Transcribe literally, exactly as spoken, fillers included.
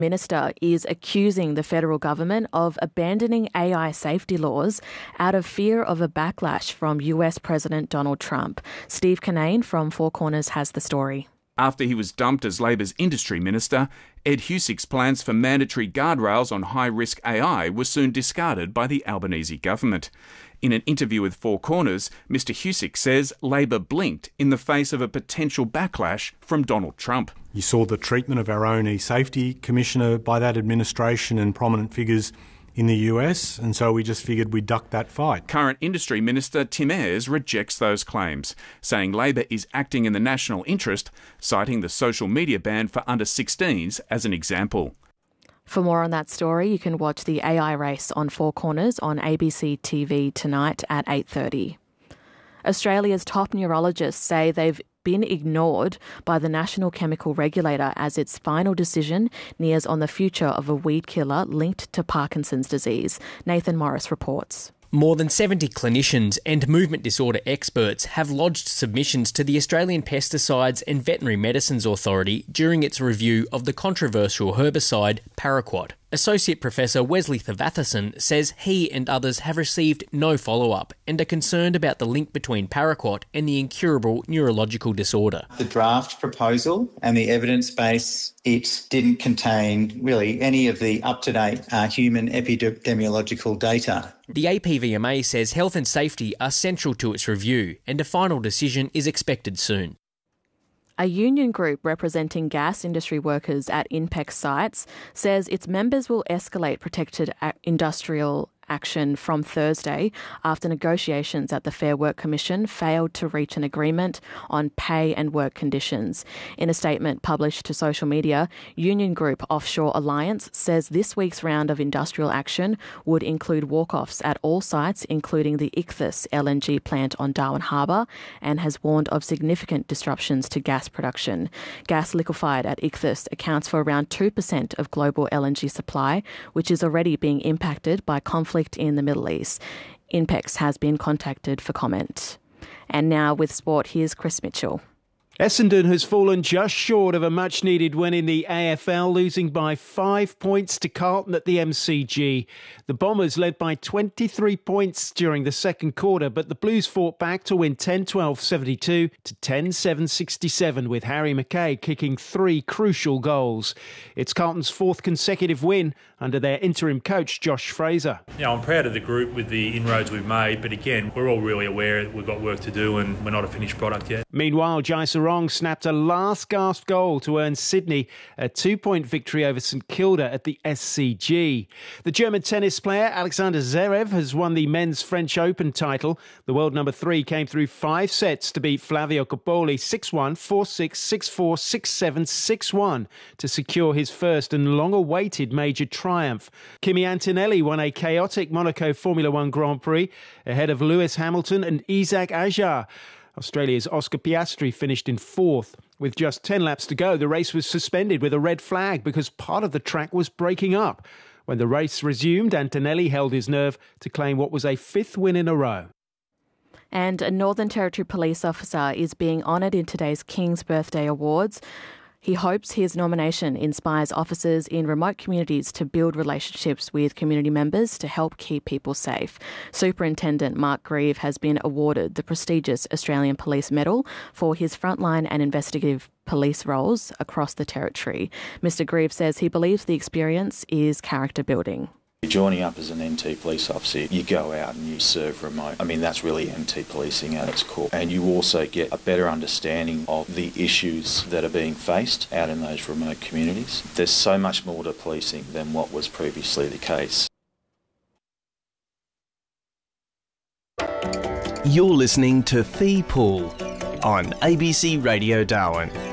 Minister is accusing the federal government of abandoning A I safety laws out of fear of a backlash from U S President Donald Trump. Steve Kinane from Four Corners has the story. After he was dumped as Labor's industry minister, Ed Husick's plans for mandatory guardrails on high-risk A I were soon discarded by the Albanese government. In an interview with Four Corners, Mr Husick says Labor blinked in the face of a potential backlash from Donald Trump. You saw the treatment of our own e-safety commissioner by that administration and prominent figures in the U S, and so we just figured we'd duck that fight. Current Industry Minister Tim Ayres rejects those claims, saying Labor is acting in the national interest, citing the social media ban for under sixteens as an example. For more on that story, you can watch the A I race on Four Corners on A B C T V tonight at eight thirty. Australia's top neurologists say they've been ignored by the National Chemical Regulator as its final decision nears on the future of a weed killer linked to Parkinson's disease. Nathan Morris reports. More than seventy clinicians and movement disorder experts have lodged submissions to the Australian Pesticides and Veterinary Medicines Authority during its review of the controversial herbicide Paraquat. Associate Professor Wesley Thevathasan says he and others have received no follow-up and are concerned about the link between Paraquat and the incurable neurological disorder. The draft proposal and the evidence base, it didn't contain really any of the up-to-date uh, human epidemiological data. The A P V M A says health and safety are central to its review and a final decision is expected soon. A union group representing gas industry workers at INPEX sites says its members will escalate protected industrial action from Thursday after negotiations at the Fair Work Commission failed to reach an agreement on pay and work conditions. In a statement published to social media, union group Offshore Alliance says this week's round of industrial action would include walk-offs at all sites, including the Ichthys L N G plant on Darwin Harbour, and has warned of significant disruptions to gas production. Gas liquefied at Ichthys accounts for around two percent of global L N G supply, which is already being impacted by conflict in the Middle East. INPEX has been contacted for comment. And now with sport, here's Chris Mitchell. Essendon has fallen just short of a much-needed win in the A F L, losing by five points to Carlton at the M C G. The Bombers led by twenty-three points during the second quarter, but the Blues fought back to win ten twelve seventy-two to ten seven sixty-seven, with Harry Mackay kicking three crucial goals. It's Carlton's fourth consecutive win under their interim coach, Josh Fraser. Yeah, I'm proud of the group with the inroads we've made, but again, we're all really aware that we've got work to do and we're not a finished product yet. Meanwhile, Jai Sarong snapped a last-gasp goal to earn Sydney a two-point victory over St Kilda at the S C G. The German tennis player Alexander Zverev has won the men's French Open title. The world number three came through five sets to beat Flavio Coppoli six one, four six, six four, six seven, six one to secure his first and long-awaited major triumph. Kimi Antonelli won a chaotic Monaco Formula One Grand Prix ahead of Lewis Hamilton and Isaac Ajar. Australia's Oscar Piastri finished in fourth. With just ten laps to go, the race was suspended with a red flag because part of the track was breaking up. When the race resumed, Antonelli held his nerve to claim what was a fifth win in a row. And a Northern Territory police officer is being honoured in today's King's Birthday Awards. He hopes his nomination inspires officers in remote communities to build relationships with community members to help keep people safe. Superintendent Mark Grieve has been awarded the prestigious Australian Police Medal for his frontline and investigative police roles across the Territory. Mister Grieve says he believes the experience is character building. Joining up as an N T police officer, you go out and you serve remote. I mean, that's really N T policing at its core. And you also get a better understanding of the issues that are being faced out in those remote communities. There's so much more to policing than what was previously the case. You're listening to Fee Pool on A B C Radio Darwin.